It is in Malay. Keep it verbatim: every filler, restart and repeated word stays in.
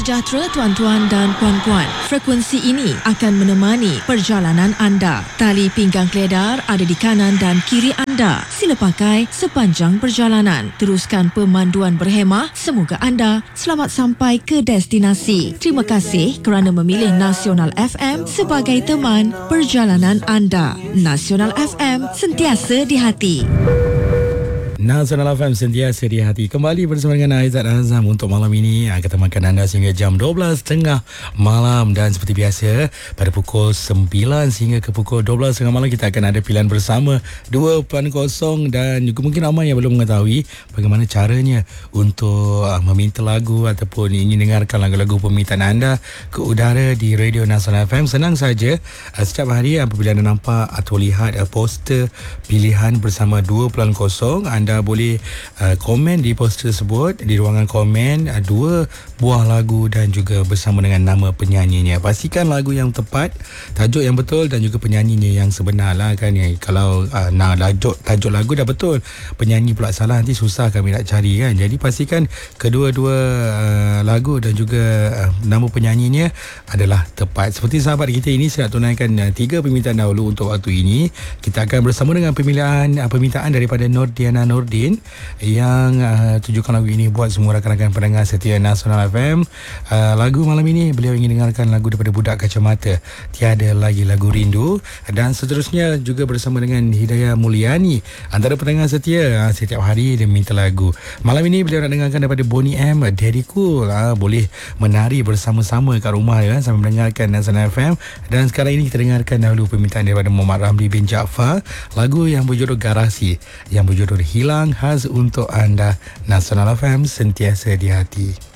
sejahtera tuan-tuan dan puan-puan. Frekuensi ini akan menemani perjalanan anda. Tali pinggang keledar ada di kanan dan kiri anda. Sila pakai sepanjang perjalanan. Teruskan pemanduan berhemah. Semoga anda selamat sampai ke destinasi. Terima kasih kerana memilih Nasional F M sebagai teman perjalanan anda. Nasional F M, sentiasa di hati. Nasional F M, sentiasa di hati. Kembali bersama dengan Aizat Azam untuk malam ini. Kita temankan anda sehingga jam dua belas tiga puluh malam. Dan seperti biasa, pada pukul sembilan sehingga ke pukul dua belas tiga puluh malam, kita akan ada pilihan bersama dua kosong. Dan juga mungkin ramai yang belum mengetahui bagaimana caranya untuk meminta lagu ataupun ingin dengarkan lagu-lagu permintaan anda ke udara di Radio Nasional F M. Senang saja. Setiap hari apabila anda nampak atau lihat poster pilihan bersama dua kosong, anda boleh uh, komen di poster tersebut. Di ruangan komen, uh, dua buah lagu dan juga bersama dengan nama penyanyinya. Pastikan lagu yang tepat, tajuk yang betul dan juga penyanyinya yang sebenar lah kan. Ya, kalau uh, nak tajuk, tajuk lagu dah betul, penyanyi pula salah, nanti susah kami nak cari kan. Jadi pastikan kedua-dua uh, lagu dan juga uh, nama penyanyinya adalah tepat. Seperti sahabat kita ini, saya nak tunaikan uh, tiga permintaan dahulu untuk waktu ini. Kita akan bersama dengan pemilihan uh, permintaan daripada Nordiana Nordin yang uh, tujukan lagu ini buat semua rakan-rakan pendengar setia Nasional F M. Uh, lagu malam ini beliau ingin dengarkan lagu daripada Budak Kacamata, Tiada Lagi Lagu Rindu, dan seterusnya juga bersama dengan Hidayah Mulyani, antara pendengar setia. Uh, setiap hari dia minta lagu. Malam ini beliau nak dengarkan daripada Boney M, Daddy Cool. Uh, boleh menari bersama-sama kat rumah ya, sambil mendengarkan Nasional F M. Dan sekarang ini kita dengarkan dahulu permintaan daripada Muhammad Ramli bin Jaafar, lagu yang berjudul Garasi, yang berjudul Hilang, khas untuk anda. Nasional F M, sentiasa di hati.